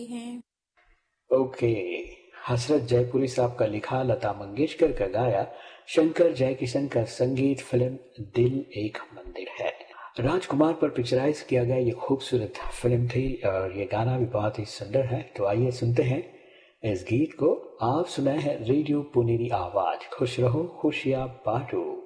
हैं। ओके। हसरत जयपुरी साहब का लिखा, लता मंगेशकर का गाया, शंकर जयकिशन का संगीत, फिल्म दिल एक मंदिर है। राजकुमार पर पिक्चराइज किया गया ये खूबसूरत फिल्म थी और ये गाना भी बहुत ही सुंदर है। तो आइए सुनते हैं इस गीत को। आप सुनाए हैं रेडियो पुनेरी आवाज। खुश रहो, खुशियां बांटो।